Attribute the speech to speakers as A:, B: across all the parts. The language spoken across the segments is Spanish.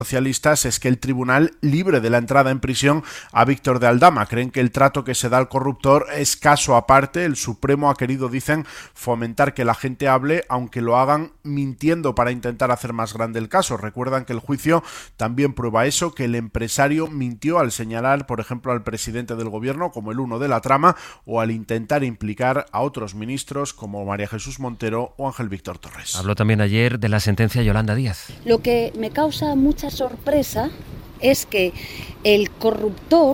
A: socialistas es que el tribunal libre de la entrada en prisión a Víctor de Aldama. Creen que el trato que se da al corruptor es caso aparte. El Supremo ha querido, dicen, fomentar que la gente hable, aunque lo hagan mintiendo para intentar hacer más grande el caso. Recuerdan que el juicio también prueba eso, que el empresario mintió al señalar, por ejemplo, al presidente del gobierno como el uno de la trama, o al intentar implicar a otros ministros como María Jesús Montero o Ángel Víctor Torres.
B: Habló también ayer de la sentencia Yolanda Díaz.
C: Lo que me causa mucha sorpresa es que el corruptor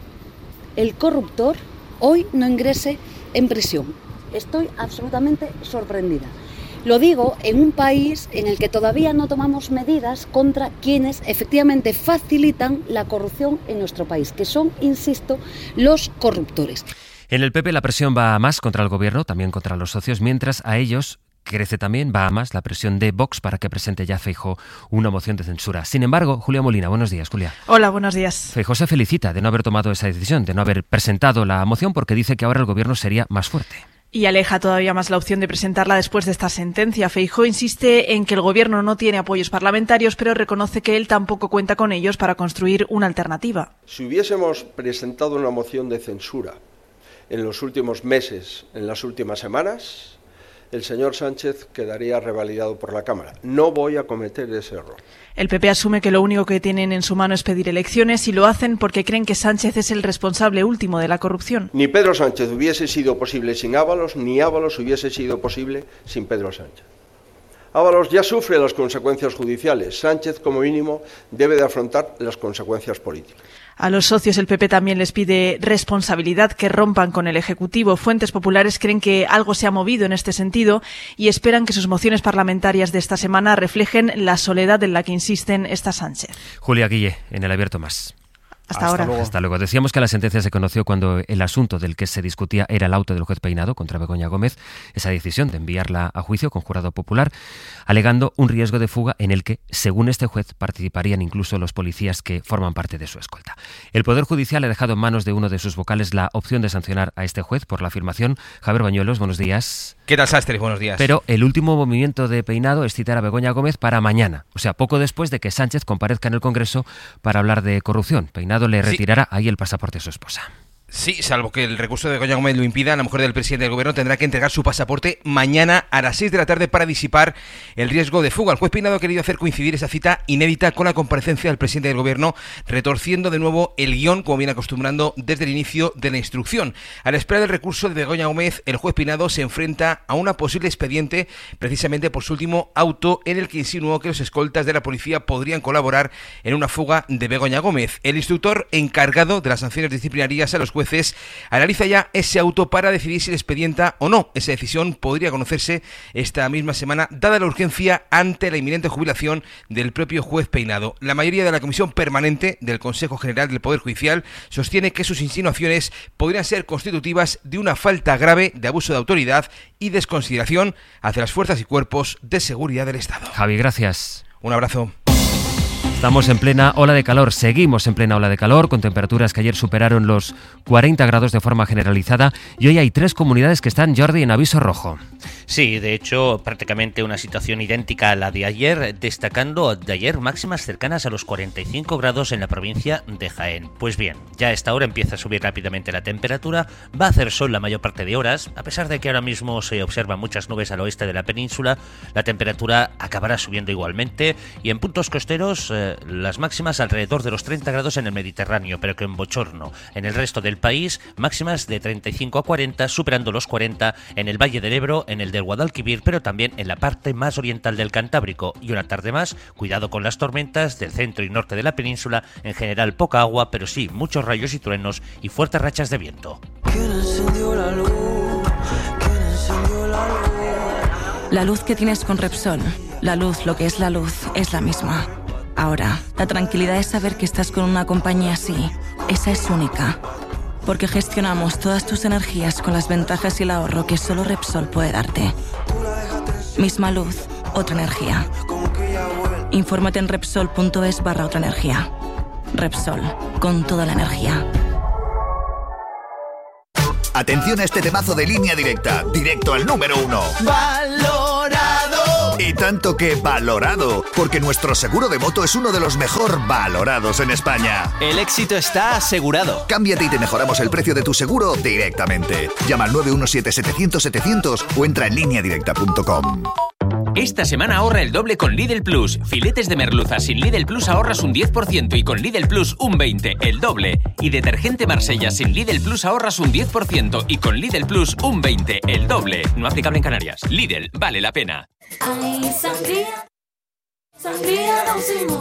C: hoy no ingrese en prisión. Estoy absolutamente sorprendida. Lo digo en un país en el que todavía no tomamos medidas contra quienes efectivamente facilitan la corrupción en nuestro país, que son, insisto, los corruptores.
B: En el PP la presión va a más contra el gobierno, también contra los socios, mientras a ellos crece también, va a más, la presión de Vox para que presente ya Feijóo una moción de censura. Sin embargo, Julia Molina, buenos días, Julia.
D: Hola, buenos días.
B: Feijóo se felicita de no haber tomado esa decisión, de no haber presentado la moción, porque dice que ahora el gobierno sería más fuerte.
D: Y aleja todavía más la opción de presentarla después de esta sentencia. Feijóo insiste en que el gobierno no tiene apoyos parlamentarios, pero reconoce que él tampoco cuenta con ellos para construir una alternativa.
E: Si hubiésemos presentado una moción de censura en los últimos meses, en las últimas semanas, el señor Sánchez quedaría revalidado por la Cámara. No voy a cometer ese error.
D: El PP asume que lo único que tienen en su mano es pedir elecciones y lo hacen porque creen que Sánchez es el responsable último de la corrupción.
E: Ni Pedro Sánchez hubiese sido posible sin Ábalos, ni Ábalos hubiese sido posible sin Pedro Sánchez. Ábalos ya sufre las consecuencias judiciales. Sánchez, como mínimo, debe de afrontar las consecuencias políticas.
D: A los socios el PP también les pide responsabilidad, que rompan con el Ejecutivo. Fuentes populares creen que algo se ha movido en este sentido y esperan que sus mociones parlamentarias de esta semana reflejen la soledad en la que insisten esta Sánchez.
B: Julia Guille, en El Abierto Más.
D: Hasta ahora.
B: Hasta luego. Decíamos que la sentencia se conoció cuando el asunto del que se discutía era el auto del juez Peinado contra Begoña Gómez, esa decisión de enviarla a juicio con jurado popular, alegando un riesgo de fuga en el que, según este juez, participarían incluso los policías que forman parte de su escolta. El Poder Judicial ha dejado en manos de uno de sus vocales la opción de sancionar a este juez por la afirmación. Javier Bañuelos, buenos días.
F: ¿Qué tal, Sastre? Buenos días.
B: Pero el último movimiento de Peinado es citar a Begoña Gómez para mañana, o sea, poco después de que Sánchez comparezca en el Congreso para hablar de corrupción. Peinado le retirará ahí el pasaporte a su esposa.
F: Sí, salvo que el recurso de Begoña Gómez lo impida, la mujer del presidente del gobierno tendrá que entregar su pasaporte mañana a las 6 de la tarde para disipar el riesgo de fuga. El juez Peinado ha querido hacer coincidir esa cita inédita con la comparecencia del presidente del gobierno, retorciendo de nuevo el guión, como viene acostumbrando desde el inicio de la instrucción. A la espera del recurso de Begoña Gómez, el juez Peinado se enfrenta a una posible expediente precisamente por su último auto, en el que insinuó que los escoltas de la policía podrían colaborar en una fuga de Begoña Gómez. El instructor encargado de las sanciones disciplinarias a los jueces analiza ya ese auto para decidir si le expedienta o no. Esa decisión podría conocerse esta misma semana, dada la urgencia ante la inminente jubilación del propio juez Peinado. La mayoría de la Comisión Permanente del Consejo General del Poder Judicial sostiene que sus insinuaciones podrían ser constitutivas de una falta grave de abuso de autoridad y desconsideración hacia las fuerzas y cuerpos de seguridad del Estado.
B: Javi, gracias.
F: Un abrazo.
B: Estamos en plena ola de calor, seguimos en plena ola de calor, con temperaturas que ayer superaron los 40 grados de forma generalizada, y hoy hay 3 comunidades que están, Jordi, en aviso rojo.
G: Sí, de hecho, prácticamente una situación idéntica a la de ayer, destacando de ayer máximas cercanas a los 45 grados en la provincia de Jaén. Pues bien, ya a esta hora empieza a subir rápidamente la temperatura, va a hacer sol la mayor parte de horas, a pesar de que ahora mismo se observan muchas nubes al oeste de la península, la temperatura acabará subiendo igualmente, y en puntos costeros las máximas alrededor de los 30 grados en el Mediterráneo, pero que en bochorno. En el resto del país, máximas de 35 a 40, superando los 40 en el Valle del Ebro, en el del Guadalquivir, pero también en la parte más oriental del Cantábrico. Y una tarde más, cuidado con las tormentas del centro y norte de la península, en general poca agua, pero sí muchos rayos y truenos y fuertes rachas de viento.
H: ¿Quién encendió la luz? ¿Quién encendió la luz?
I: La luz que tienes con Repsol, la luz, lo que es la luz, es la misma. Ahora, la tranquilidad es saber que estás con una compañía así. Esa es única. Porque gestionamos todas tus energías con las ventajas y el ahorro que solo Repsol puede darte. Misma luz, otra energía. Infórmate en Repsol.es/otra energía. Repsol, con toda la energía.
J: Atención a este temazo de Línea Directa, directo al número 1.
H: Valorado.
J: Y tanto que valorado, porque nuestro seguro de moto es uno de los mejor valorados en España.
K: El éxito está asegurado.
J: Cámbiate y te mejoramos el precio de tu seguro directamente. Llama al 917-700-700 o entra en lineadirecta.com.
L: Esta semana ahorra el doble con Lidl Plus. Filetes de merluza sin Lidl Plus ahorras un 10% y con Lidl Plus un 20%, el doble. Y detergente Marsella sin Lidl Plus ahorras un 10% y con Lidl Plus un 20%, el doble. No aplicable en Canarias. Lidl, vale la pena.
H: Ay, sangría, sangría, Don Simón.